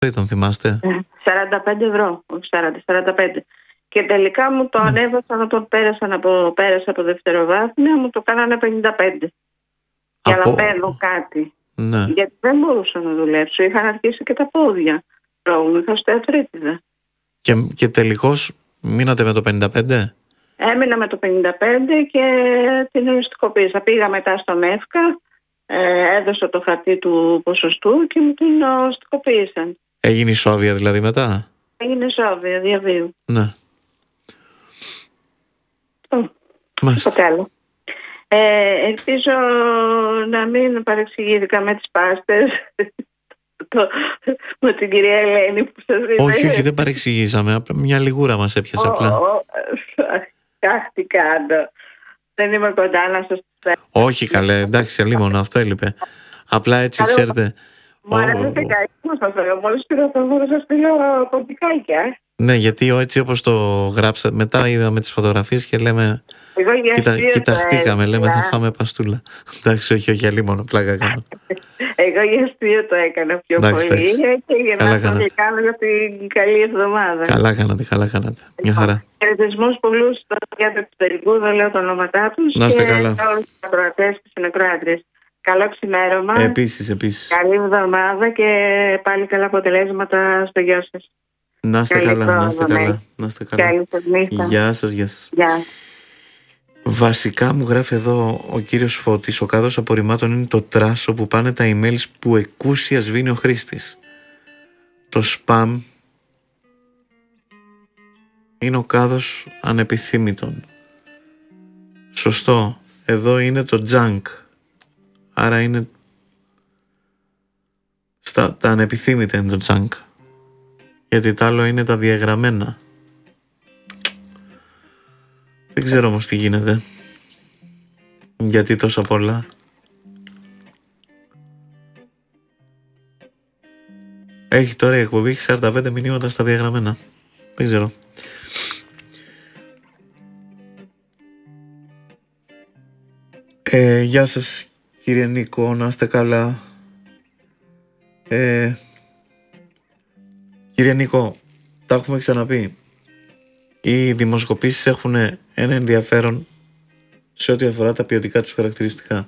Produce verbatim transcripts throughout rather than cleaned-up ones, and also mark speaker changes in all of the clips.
Speaker 1: Ήταν, θυμάστε?
Speaker 2: σαράντα πέντε ευρώ, όχι σαράντα, σαράντα πέντε. Και τελικά μου το
Speaker 1: Ναι.
Speaker 2: ανέβασαν όταν πέρασαν από, πέρασα από δευτεροβάθμια, μου το κάνανε πενήντα πέντε. Για
Speaker 1: Από...
Speaker 2: να παίρνω κάτι.
Speaker 1: Ναι.
Speaker 2: Γιατί δεν μπορούσα να δουλέψω. Είχαν αρχίσει και τα πόδια. Πρόβλημα, είχα στεατρίτιδα.
Speaker 1: Και, και τελικώς μείνατε με το πενήντα πέντε?
Speaker 2: Έμεινα με το πενήντα πέντε και την οριστικοποίησα. Πήγα μετά στον ΕΦΚΑ, ε, έδωσα το χαρτί του ποσοστού και μου την οριστικοποίησαν.
Speaker 1: Έγινε ισόβια δηλαδή μετά?
Speaker 2: Έγινε ισόβια, διαβίου.
Speaker 1: Ναι.
Speaker 2: Το καλό. Ε, ελπίζω να μην παρεξηγήθηκα με τις πάστες το, με την κυρία Ελένη που σας είπε.
Speaker 1: Όχι, όχι, δεν παρεξηγήσαμε. Μια λιγούρα μας έπιασε απλά.
Speaker 2: Αχ, τι κάνω. Δεν είμαι κοντά να σας πω.
Speaker 1: Όχι καλέ, εντάξει, αλίμονο, αυτό έλειπε. Απλά έτσι, ξέρετε.
Speaker 2: Μου αρέσει και κάτι που σας λέω. Μόλις πήρα το βόλο σας πήρω κομπικάκια.
Speaker 1: Ναι, γιατί έτσι όπως το γράψατε, μετά είδαμε τις φωτογραφίες και λέμε... Κοίτα, κοιταχτήκαμε, λέμε θα φάμε παστούλα. Εντάξει, όχι, όχι, αλίμονο, πλάκα κάνω.
Speaker 2: Εγώ για αστείο το έκανα πιο
Speaker 1: εντάξει,
Speaker 2: πολύ
Speaker 1: εντάξει.
Speaker 2: και για να το κάνω για την καλή εβδομάδα.
Speaker 1: Καλά κάνατε, καλά κάνατε. Μια χαρά.
Speaker 2: Χαιρετισμούς πολλούς για το εξωτερικό, δεν λέω τα ονόματά τους.
Speaker 1: Να είστε καλά.
Speaker 2: Και όλους τους ακροατές και συνεκροάτριες. Καλό ξημέρωμα.
Speaker 1: Επίσης, επίσης.
Speaker 2: Καλή εβδομάδα και πάλι καλά αποτελέσματα στο γιο σας.
Speaker 1: Να είστε καλά, να είστε καλά. Να είστε καλά.
Speaker 2: Καλή σας νύχτα.
Speaker 1: Γεια σας, γεια σας.
Speaker 2: Γεια.
Speaker 1: Βασικά μου γράφει εδώ ο κύριος Φώτης, ο κάδος απορριμμάτων είναι το τράσο που πάνε τα emails που εκούσια σβήνει ο χρήστης. Το spam είναι ο κάδος ανεπιθύμητων. Σωστό. Εδώ είναι το junk. Άρα είναι στα, τα ανεπιθύμητα είναι το junk. Γιατί τα άλλο είναι τα διαγραμμένα. Δεν ξέρω όμως τι γίνεται. Γιατί τόσα πολλά. Έχει τώρα η εκπομπή, έχει σαράντα πέντε μηνύματα στα διαγραμμένα. Δεν ξέρω. Ε, γεια σας κύριε Νίκο, να είστε καλά. Ε, κύριε Νίκο, τα έχουμε ξαναπεί. Οι δημοσκοπήσεις έχουν ένα ενδιαφέρον σε ό,τι αφορά τα ποιοτικά τους χαρακτηριστικά.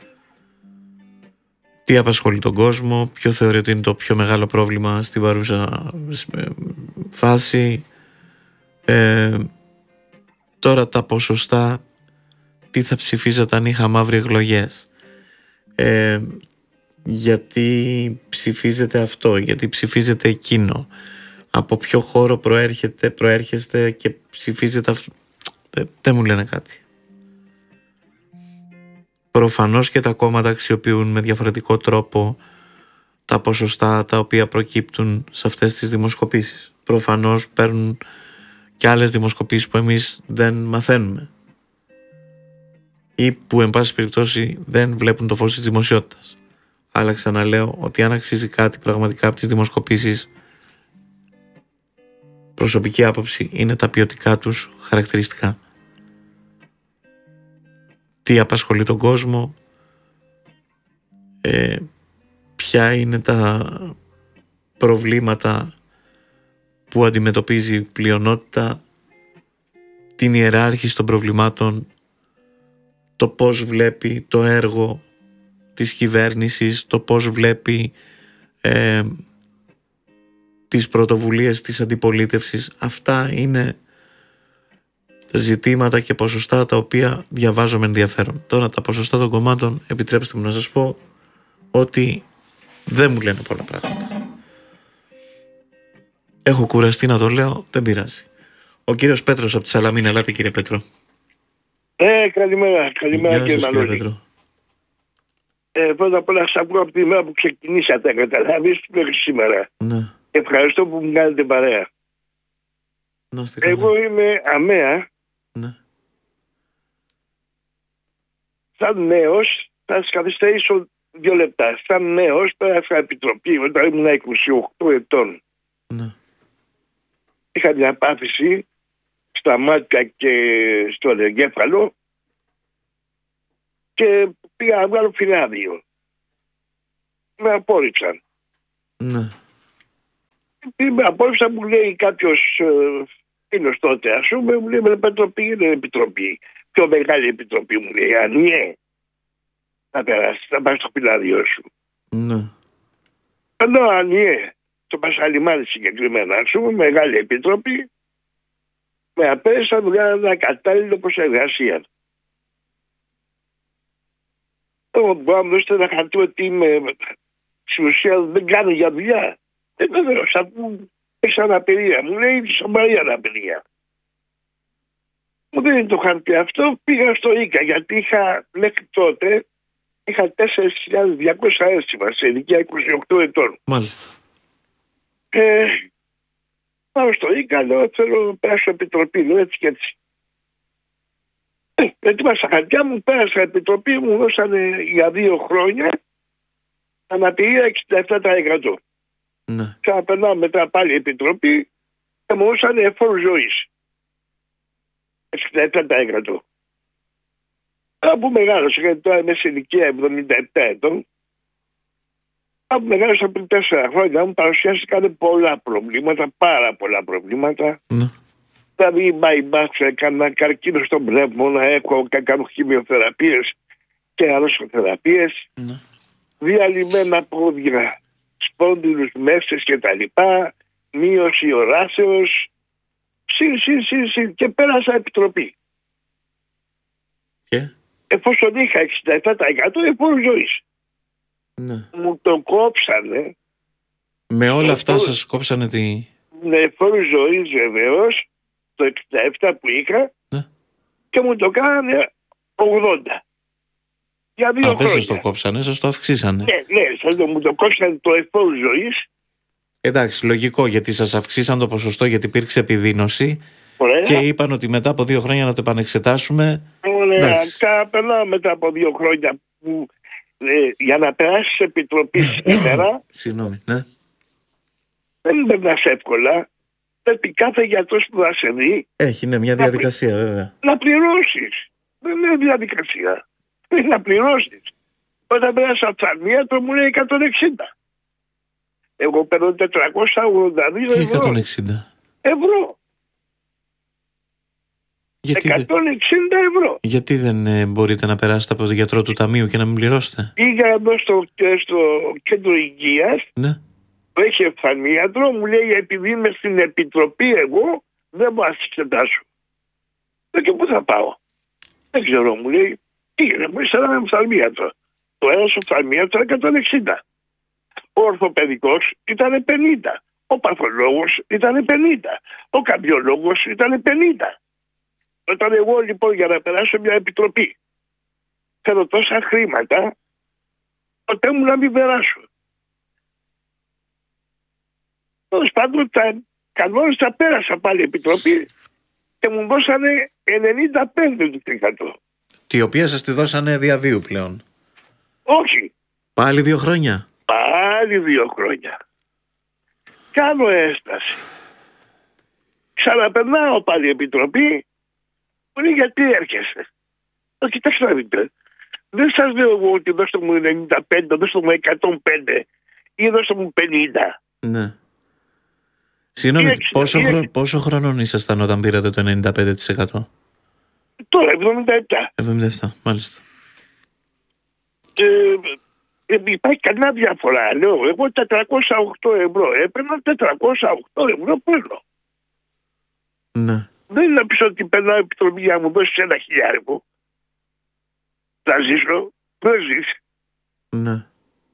Speaker 1: Τι απασχολεί τον κόσμο, ποιο θεωρεί ότι είναι το πιο μεγάλο πρόβλημα στην παρούσα φάση. Ε, τώρα τα ποσοστά, τι θα ψηφίζατε αν είχαμε αύριο εκλογές. Ε, γιατί ψηφίζετε αυτό, γιατί ψηφίζετε εκείνο. Από ποιο χώρο προέρχεται, προέρχεστε και ψηφίζετε αυτό. Δεν, δεν μου λένε κάτι. Προφανώς και τα κόμματα αξιοποιούν με διαφορετικό τρόπο τα ποσοστά τα οποία προκύπτουν σε αυτές τις δημοσκοπήσεις. Προφανώς παίρνουν και άλλες δημοσκοπήσεις που εμείς δεν μαθαίνουμε ή που εν πάση περιπτώσει δεν βλέπουν το φως της δημοσιότητας. Αλλά ξαναλέω ότι αν αξίζει κάτι πραγματικά από τις δημοσκοπήσεις, προσωπική άποψη, είναι τα ποιοτικά τους χαρακτηριστικά. Τι απασχολεί τον κόσμο, ε, ποια είναι τα προβλήματα που αντιμετωπίζει η πλειονότητα, την ιεράρχηση των προβλημάτων, το πώς βλέπει το έργο της κυβέρνησης, το πώς βλέπει ε, τις πρωτοβουλίες της αντιπολίτευσης. Αυτά είναι ζητήματα και ποσοστά τα οποία διαβάζω με ενδιαφέρον. Τώρα τα ποσοστά των κομμάτων, επιτρέψτε μου να σας πω ότι δεν μου λένε πολλά πράγματα. Έχω κουραστεί να το λέω, δεν πειράζει. Ο κύριος Πέτρος από τη Σαλαμίνα, ελάτε κύριε Πέτρο.
Speaker 3: Ε, καλημέρα, καλημέρα
Speaker 1: Γεια
Speaker 3: κύριε
Speaker 1: σας,
Speaker 3: Μανώλη.
Speaker 1: κύριε Πέτρο.
Speaker 3: Ε, πρώτα απ' όλα σας ακούω από τη μέρα που ξεκινήσατε, καταλάβεις, μέχρι σήμερα.
Speaker 1: Ναι.
Speaker 3: Ευχαριστώ που μου κάνετε παρέα.
Speaker 1: Να είστε καλά.
Speaker 3: Εγώ είμαι αμαία.
Speaker 1: Ναι.
Speaker 3: Σαν νέος, θα σας καθυστερήσω δύο λεπτά. Σαν νέος, πέρασα επιτροπή όταν ήμουν είκοσι οκτώ ετών.
Speaker 1: Ναι.
Speaker 3: Είχα μια πάθηση στα μάτια και στο εγκέφαλο και πήγα να βγάλω φυλάδιο. Με απόρριψαν.
Speaker 1: Ναι.
Speaker 3: Είμαι απόψε μου λέει κάποιος φίλος τότε, ας πούμε, μου λέει με επιτροπή, είναι επιτροπή. Πιο μεγάλη επιτροπή μου λέει, ανιέ. Θα περάσει, θα πάει στο πιλάδιό σου.
Speaker 1: Ναι.
Speaker 3: Ενώ ανιέ, το Πασαλιμάνι συγκεκριμένα, ας πούμε, μεγάλη επιτροπή, με απέστησαν για ένα κατάλληλο προς εργασία. Εγώ μπορώ να μου δώσετε ένα χαρτί ότι είμαι, στην ουσία δεν κάνω για δουλειά. Ε, βεβαίως, αφού έχεις αναπηρία. Μου λέει σοβαρή αναπηρία. Μου δίνει το χαρτί αυτό, πήγα στο Ίκα, γιατί είχα μέχρι τότε είχα τέσσερις χιλιάδες διακόσια αίσθημα σε ηλικία είκοσι οκτώ ετών.
Speaker 1: Μάλιστα.
Speaker 3: Ε, πάω στο Ίκα, λέω θέλω να περάσω επιτροπή, λέω έτσι και έτσι. Ε, ετοίμασα χαρτιά μου, πέρασα επιτροπή, μου δώσανε για δύο χρόνια αναπηρία εξήντα επτά τοις εκατό.
Speaker 1: Ναι.
Speaker 3: Ξαναπερνάω μετά πάλι επιτροπή και μου δώσανε εφόρου ζωής. εξήντα επτά τοις εκατό. Από μεγάλωσα, γιατί τώρα είμαι σε ηλικία εβδομήντα επτά ετών. Από μεγάλωσα πριν τέσσερα χρόνια μου παρουσιάστηκαν πολλά προβλήματα, πάρα πολλά προβλήματα.
Speaker 1: Ναι.
Speaker 3: Δηλαδή, bypass, έκανα καρκίνο στον πνεύμονα, έχω κάνω χημειοθεραπείες και αρρωσοθεραπείες.
Speaker 1: Ναι.
Speaker 3: Διαλυμένα πόδια, σπόνδυλους μέσες και τα λοιπά, μείωση οράσεως, συν, συν, συν, συν, και πέρασα επιτροπή.
Speaker 1: Και?
Speaker 3: Εφόσον είχα εξήντα επτά τοις εκατό εφόρου ζωής.
Speaker 1: Ναι.
Speaker 3: Μου το κόψανε.
Speaker 1: Με όλα
Speaker 3: εφόρου...
Speaker 1: αυτά σας κόψανε τη...
Speaker 3: Με εφόρου ζωής βεβαίως, το εξήντα επτά που είχα,
Speaker 1: ναι.
Speaker 3: Και μου το κάνανε ογδόντα. Για δύο
Speaker 1: Α, δεν σας
Speaker 3: χρόνια.
Speaker 1: το κόψανε, σας το αυξήσανε.
Speaker 3: Ναι, ναι, σας το, μου το κόψανε το εφόρου ζωής.
Speaker 1: Εντάξει, λογικό, γιατί σας αυξήσαν το ποσοστό γιατί υπήρξε επιδείνωση.
Speaker 3: Ωραία.
Speaker 1: Και είπαν ότι μετά από δύο χρόνια να το επανεξετάσουμε.
Speaker 3: Ωραία, περνάω μετά από δύο χρόνια που ε, για να περάσεις επιτροπή σήμερα.
Speaker 1: Συγγνώμη, ναι.
Speaker 3: Δεν περνάς εύκολα. Πρέπει κάθε γιατρός που θα σε δει.
Speaker 1: Έχει, ναι, μια διαδικασία
Speaker 3: να,
Speaker 1: βέβαια.
Speaker 3: Να πληρώσεις. Δεν είναι διαδικασία. Πρέπει να πληρώσεις. Όταν πέρασα οφθαλμίατρο μου λέει εκατόν εξήντα. Εγώ παίρνω τετρακόσια ογδόντα δύο ευρώ.
Speaker 1: εκατόν εξήντα.
Speaker 3: Ευρώ.
Speaker 1: Γιατί
Speaker 3: εκατόν εξήντα ευρώ.
Speaker 1: Γιατί δεν ε, μπορείτε να περάσετε από τον γιατρό του ταμείου και να μην πληρώσετε?
Speaker 3: Πήγα εδώ στο, στο κέντρο υγείας.
Speaker 1: Ναι.
Speaker 3: Έχει οφθαλμίατρο, μου λέει επειδή είμαι στην επιτροπή εγώ δεν μπορώ να σας εξετάσω. Λέω και πού θα πάω? Δεν ξέρω, μου λέει. Πήγαινε, μου είσαι ένα οφθαλμίατρο. Το ένα οφθαλμίατρο εκατόν εξήντα. Ο ορθοπαιδικός ήταν πενήντα. Ο παθολόγος ήταν πενήντα. Ο καρδιολόγος ήταν πενήντα. Όταν εγώ λοιπόν για να περάσω μια επιτροπή θέλω τόσα χρήματα, ποτέ μου να μην περάσω. Τέλος πάντων, τα κανόνες τα πέρασα πάλι επιτροπή και μου δώσανε ενενήντα πέντε τοις εκατό.
Speaker 1: Τη οποία σας τη δώσανε διαβίου πλέον?
Speaker 3: Όχι.
Speaker 1: Πάλι δύο χρόνια?
Speaker 3: Πάλι δύο χρόνια. Κάνω έσταση. Ξαναπερνάω πάλι επιτροπή. Μου λέει γιατί έρχεσαι? Το κοιτάξτε να δείτε. Δεν σας λέω εγώ ότι δώστε μου ενενήντα πέντε, δώστε μου εκατόν πέντε ή δώστε μου πενήντα.
Speaker 1: Ναι. Συγγνώμη, πόσο, χρο... πόσο χρονών ήσασταν όταν πήρατε το ενενήντα πέντε τοις εκατό?
Speaker 3: Τώρα εβδομήντα επτά.
Speaker 1: εβδομήντα επτά, μάλιστα.
Speaker 3: Ε, ε, υπάρχει κανένα διαφορά. Λέω, εγώ τετρακόσια οκτώ ευρώ έπαιρνα, τετρακόσια οκτώ ευρώ παίρνω.
Speaker 1: Ναι.
Speaker 3: Δεν είναι να πεις ότι περνάω επιτροπή για να μου δώσεις ένα χιλιάρικο. Θα ζήσω, δεν ζεις.
Speaker 1: Ναι.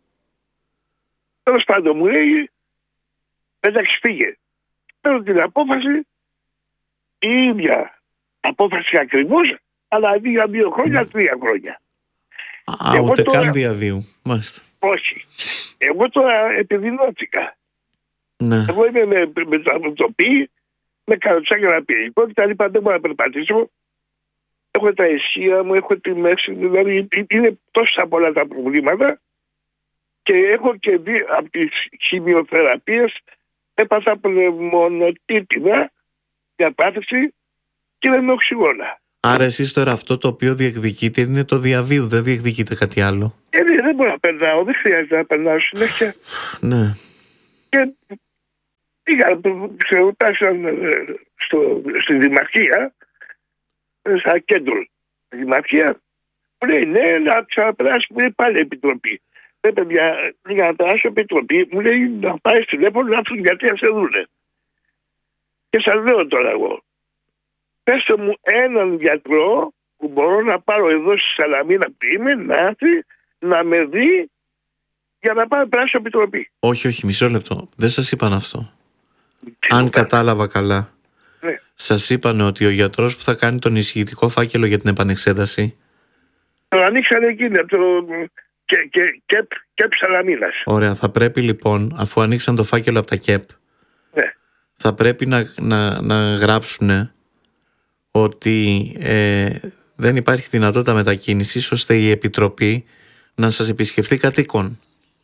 Speaker 3: Τέλος πάντων μου λέει, εντάξει φύγε. Παίρνω την απόφαση, η ίδια απόφαση ακριβώς, αλλά αντί για δύο χρόνια, τρία χρόνια.
Speaker 1: Α, εγώ ούτε τώρα... καν διαβίου. Μάλιστα.
Speaker 3: Όχι. Εγώ τώρα επιδεινώθηκα.
Speaker 1: Ναι.
Speaker 3: Εγώ είμαι με, με το αυτοτοπί, με καροτσάκι αναπηρικό και τα λοιπά, δεν μπορώ να περπατήσω. Έχω τα αισία μου, έχω τη μέση, δηλαδή είναι τόσα πολλά τα προβλήματα και έχω και δει από τις χημειοθεραπείες έπαθα πνευμονοτίτιδα, διαπάθηση και δεν με οξυγόνα.
Speaker 1: Άρα εσείς τώρα αυτό το οποίο διεκδικείτε είναι το διαβίου, δεν διεκδικείτε κάτι άλλο?
Speaker 3: Ε, δεν, δεν μπορώ να περνάω, δεν χρειάζεται να περνάω συνέχεια.
Speaker 1: Ναι.
Speaker 3: Και Πήγα, φτάσαν στο, στη Δημαρχία, στα κέντρο Δημαρχία, μου λέει ναι, να ξαναπεράσει, μου λέει πάλι επιτροπή. Ναι, παιδιά, για να περάσω επιτροπή, μου λέει να πάει στη τηλέφωνο να έρθουν γιατί να σε δούνε. Και σας λέω τώρα εγώ, πέστε μου έναν γιατρό που μπορώ να πάρω εδώ στη Σαλαμίνα που είμαι, να έρθει να με δει για να πάω να περάσω επιτροπή.
Speaker 1: Όχι, όχι, μισό λεπτό. Δεν σας είπαν αυτό. Τι Αν κατάλαβα καλά,
Speaker 3: ναι.
Speaker 1: Σας είπαν ότι ο γιατρός που θα κάνει τον εισηγητικό φάκελο για την επανεξέταση.
Speaker 3: Το ανοίξανε εκείνη από το και, και, και, ΚΕΠ Σαλαμίνας.
Speaker 1: Ωραία, θα πρέπει λοιπόν, αφού ανοίξαν το φάκελο από τα ΚΕΠ,
Speaker 3: ναι.
Speaker 1: θα πρέπει να, να, να γράψουν ότι ε, δεν υπάρχει δυνατότητα μετακίνησης ώστε η Επιτροπή να σας επισκεφθεί κατοίκον.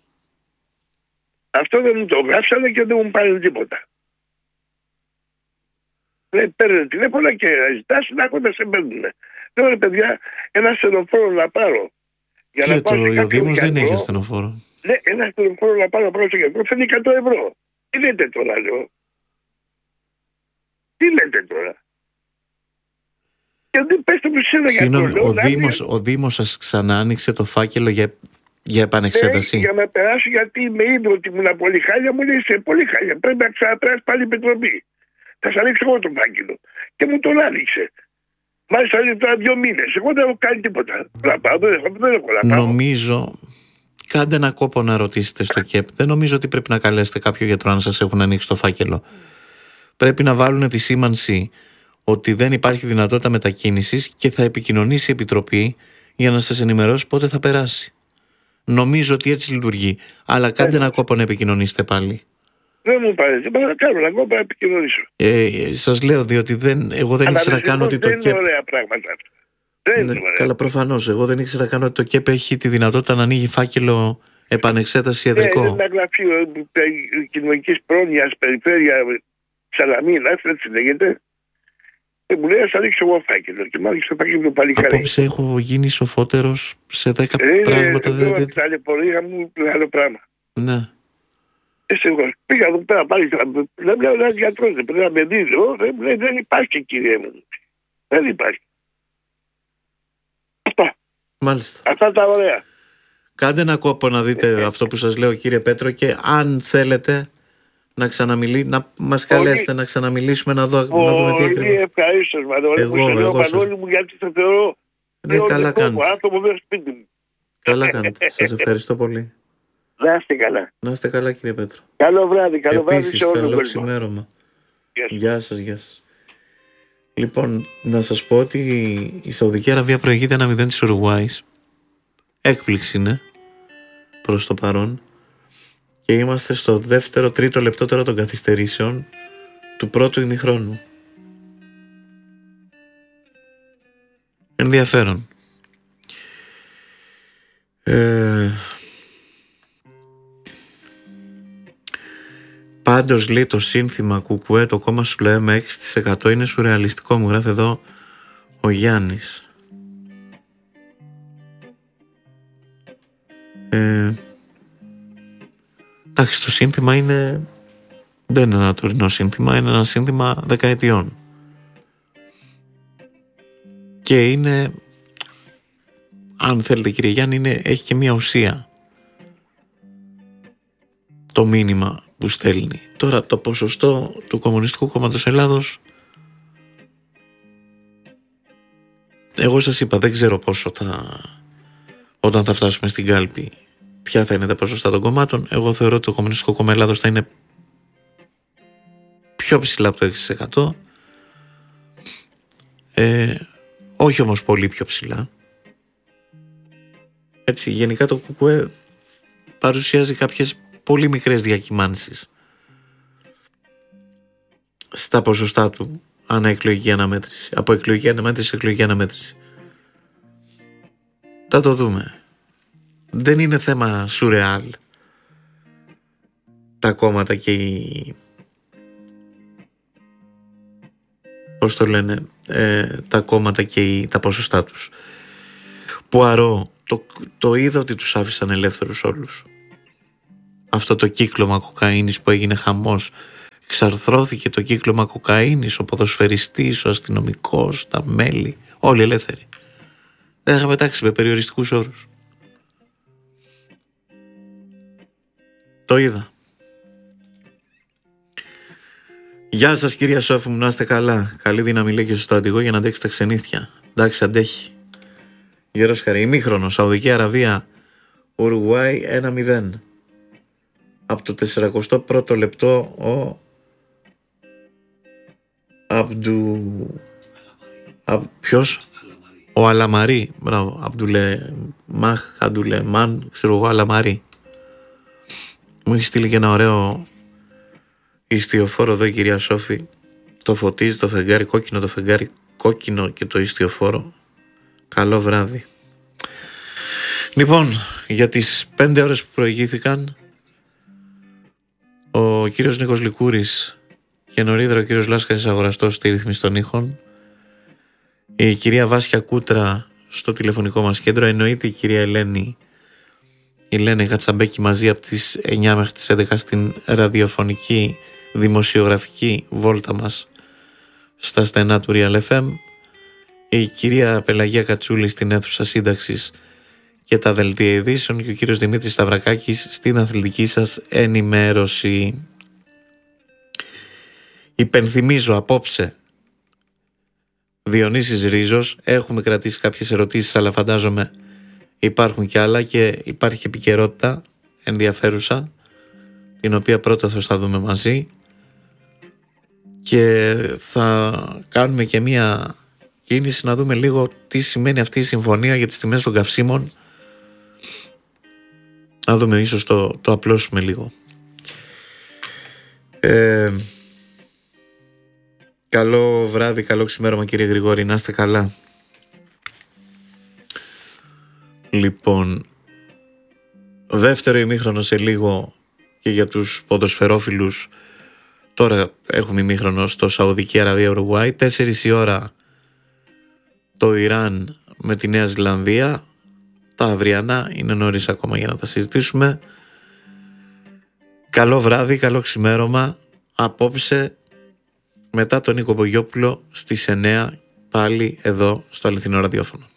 Speaker 3: Αυτό δεν μου το γράψανε και δεν μου πάρει τίποτα. Λέει, παίρνε τηλέφωνα και ζητάς να έχω να σε παίρνουνε. Λέω, ρε παιδιά, ένα στενοφόρο να πάρω. Για
Speaker 1: και
Speaker 3: να
Speaker 1: το ο Δήμος δεν έχει στενοφόρο.
Speaker 3: Ναι, ένα στενοφόρο να πάρω πρώτο γιατρό θέλει εκατό ευρώ. Τι λέτε τώρα, λέω. Τι λέτε τώρα. Και δεν πέστε μου σε ένα γιατρό.
Speaker 1: Συγγνώμη, ο, Δήμος, ο Δήμος σας ξανά άνοιξε το φάκελο για, για επανεξέταση.
Speaker 3: Ναι, για να περάσω γιατί με είδε ότι ήμουν πολύ χάλια, μου λέει είσαι πολύ χάλια. Πρέπει να ξαναπεράσει πάλι η Επιτροπή. Θα σα ανοίξω εγώ τον φάκελο. Και μου τον άνοιξε. Μάλιστα είναι τώρα δύο μήνες. Εγώ δεν έχω κάνει τίποτα. Να πάω, δεν έχω, δεν έχω να πάω.
Speaker 1: Νομίζω, κάντε ένα κόπο να ρωτήσετε στο ΚΕΠ. Δεν νομίζω ότι πρέπει να καλέσετε κάποιο γιατρό αν σας έχουν ανοίξει το φάκελο. Πρέπει να βάλουν τη σήμανση ότι δεν υπάρχει δυνατότητα μετακίνησης και θα επικοινωνήσει η Επιτροπή για να σας ενημερώσει πότε θα περάσει. Νομίζω ότι έτσι λειτουργεί. Αλλά κάντε ένα κόπο να επικοινωνήσετε πάλι.
Speaker 3: Δεν μου πάρει τίποτα, να κάνω ένα κόπο να επικοινωνήσω.
Speaker 1: Ε, σας λέω, διότι δεν, εγώ δεν ήξερα καν ότι το
Speaker 3: δεν
Speaker 1: ΚΕΠ.
Speaker 3: Είναι ωραία πράγματα. Δεν είναι
Speaker 1: Ναι,
Speaker 3: ωραία.
Speaker 1: καλά, προφανώς. Εγώ δεν ήξερα καν ότι το ΚΕΠ έχει τη δυνατότητα να ανοίγει φάκελο επανεξέταση ιατρικό.
Speaker 3: Ναι, ένα γραφείο κοινωνικής πρόνοιας, περιφέρεια Σαλαμίνας, έτσι λέγεται. Και μου λέει, ας ανοίξω εγώ φάκελο. Και μάλιστα το φάκελο πάλι χαρά.
Speaker 1: Απόψε έχω γίνει σοφότερος σε δέκα
Speaker 3: ε,
Speaker 1: πράγματα.
Speaker 3: Είναι δε, δε... ταλαιπωρία μου άλλο πράγμα.
Speaker 1: Ναι.
Speaker 3: Εσύ, εγώ πήγα εδώ πέρα πάλι. Δεν λέω ένας γιατρός, δεν πρέπει να με δει. Δεν, δεν υπάρχει, κύριε μου. Δεν υπάρχει. Αυτά.
Speaker 1: Μάλιστα.
Speaker 3: Αυτά τα ωραία.
Speaker 1: Κάντε ένα κόπο να δείτε ε, αυτό που σας λέω, κύριε Πέτρο, και αν θέλετε να ξαναμιλεί, να μας καλέσετε να ξαναμιλήσουμε, να, δω, να δούμε τι ακριβώς.
Speaker 3: Πολύ ευχαρίστως, Μανώλη.
Speaker 1: Εγώ,
Speaker 3: μου
Speaker 1: εγώ σας...
Speaker 3: Μανώλη μου, γιατί θα θεωρώ
Speaker 1: ναι, καλά κάνετε.
Speaker 3: άνθρωπο μέσα σπίτι μου.
Speaker 1: Καλά κάνετε. Σας ευχαριστώ πολύ.
Speaker 3: Να είστε καλά.
Speaker 1: Να είστε καλά, κύριε Πέτρο.
Speaker 3: Καλό βράδυ, καλό
Speaker 1: Επίσης,
Speaker 3: βράδυ σε όλο τον
Speaker 1: καλό
Speaker 3: κόσμο.
Speaker 1: ξημέρωμα.
Speaker 3: Γεια σας.
Speaker 1: Γεια σας, γεια σας. Λοιπόν, να σας πω ότι η Σαουδική Αραβία προηγείται ένα μηδέν της Ουρουγουάης. Έκπληξη είναι προς το παρόν. Και είμαστε στο δεύτερο, τρίτο λεπτό τώρα των καθυστερήσεων του πρώτου ημιχρόνου. Ενδιαφέρον. Ε... Πάντως, λέει, το σύνθημα Κουκουέ, το κόμμα σου λέει με έξι τοις εκατό είναι σουρεαλιστικό, μου γράφει εδώ ο Γιάννης. Ε... Εντάξει, το σύνθημα είναι, δεν είναι ένα τωρινό σύνθημα, είναι ένα σύνθημα δεκαετιών. Και είναι, αν θέλετε κύριε Γιάννη, είναι, έχει και μια ουσία το μήνυμα που στέλνει. Τώρα το ποσοστό του Κομμουνιστικού Κόμματος Ελλάδος, εγώ σας είπα, δεν ξέρω πόσο θα, όταν θα φτάσουμε στην κάλπη, ποια θα είναι τα ποσοστά των κομμάτων. Εγώ θεωρώ ότι το Κομμουνιστικό Κόμμα Ελλάδος θα είναι πιο ψηλά από το έξι τοις εκατό. Ε, όχι όμως πολύ πιο ψηλά. Έτσι, γενικά το ΚΚΕ παρουσιάζει κάποιες πολύ μικρές διακυμάνσεις στα ποσοστά του ανά εκλογική αναμέτρηση, από εκλογική αναμέτρηση σε εκλογική αναμέτρηση. Θα το δούμε. Δεν είναι θέμα σουρεάλ τα κόμματα και οι, πώς το λένε, ε, τα κόμματα και οι, τα ποσοστά τους. Πουαρό, το, το είδα ότι τους άφησαν ελεύθερους όλους. Αυτό το κύκλωμα κοκαίνης που έγινε χαμός Εξαρθρώθηκε το κύκλωμα κοκαίνης, ο ποδοσφαιριστής, ο αστυνομικός, τα μέλη, όλοι ελεύθεροι. Δεν είχαμε τάξει με περιοριστικούς όρους. Το είδα. Γεια σας κυρία Σόφη μου, να είστε καλά. Καλή δύναμη λέει και στο στρατηγό για να αντέξει τα ξενύχια. Εντάξει, αντέχει. Γερός χαρή. Ημίχρονο, Σαουδική Αραβία, Ουρουγουάη ένα μηδέν. Από το σαράντα πρώτο λεπτό ο Αμπτου... Α... Ποιος? Ο Αλαμαρί. Μπράβο. Αμπτουλε Μαχ, Αμπτουλε Μαν, ξέρω εγώ, Αλαμαρί. Μου έχει στείλει και ένα ωραίο ιστιοφόρο εδώ η κυρία Σόφη. Το φωτίζει το φεγγάρι κόκκινο, το φεγγάρι κόκκινο και το ιστιοφόρο. Καλό βράδυ. Λοιπόν, για τις πέντε ώρες που προηγήθηκαν, ο κύριος Νίκος Λικούρης και νωρίτερα ο κύριος Λάσκαρης Αγοραστός στη ρύθμιση των ήχων, η κυρία Βάσια Κούτρα στο τηλεφωνικό μας κέντρο, εννοείται η κυρία Ελένη η Ελένη Κατσαμπέκη μαζί από τις εννιά μέχρι τις έντεκα στην ραδιοφωνική δημοσιογραφική βόλτα μας στα στενά του Real εφ εμ, η κυρία Πελαγία Κατσούλη στην αίθουσα σύνταξης και τα δελτία ειδήσεων και ο κύριος Δημήτρης Σταυρακάκης στην αθλητική σας ενημέρωση. Υπενθυμίζω απόψε Διονύσης Ρίζος, έχουμε κρατήσει κάποιες ερωτήσεις αλλά φαντάζομαι υπάρχουν και άλλα και υπάρχει επικαιρότητα ενδιαφέρουσα την οποία πρώτα θα θα δούμε μαζί και θα κάνουμε και μία κίνηση να δούμε λίγο τι σημαίνει αυτή η συμφωνία για τις τιμές των καυσίμων. Να δούμε, ίσως το, το απλώσουμε λίγο. Ε, καλό βράδυ, καλό ξημέρωμα κύριε Γρηγόρη, να είστε καλά. Λοιπόν, δεύτερο ημίχρονο σε λίγο και για τους ποδοσφαιρόφιλους. Τώρα έχουμε ημίχρονο στο Σαουδική Αραβία Ουρουγουάη, τέσσερις η ώρα το Ιράν με τη Νέα Ζηλανδία. Τα αυριανά είναι νωρίς ακόμα για να τα συζητήσουμε. Καλό βράδυ, καλό ξημέρωμα. Απόψε μετά τον Νίκο Μπογιόπουλο στις εννιά πάλι εδώ στο Αληθινό Ραδιόφωνο.